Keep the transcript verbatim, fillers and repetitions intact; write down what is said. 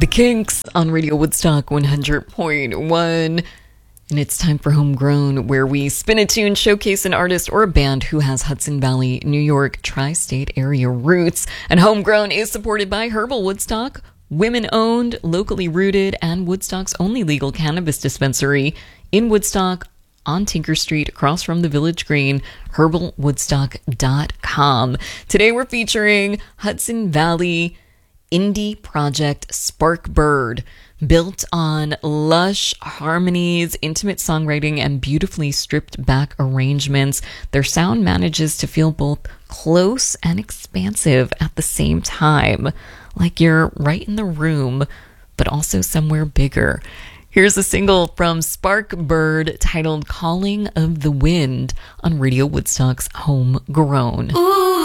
The Kinks on Radio Woodstock one hundred point one. And it's time for Homegrown, where we spin a tune, showcase an artist or a band who has Hudson Valley, New York, tri-state area roots. And Homegrown is supported by Herbal Woodstock, women-owned, locally rooted, and Woodstock's only legal cannabis dispensary in Woodstock on Tinker Street, across from the Village Green, herbal woodstock dot com. Today we're featuring Hudson Valley indie project Sparkbird. Built on lush harmonies, intimate songwriting, and beautifully stripped back arrangements, their sound manages to feel both close and expansive at the same time, like you're right in the room, but also somewhere bigger. Here's a single from Sparkbird titled Calling of the Wind on Radio Woodstock's Homegrown. Ooh.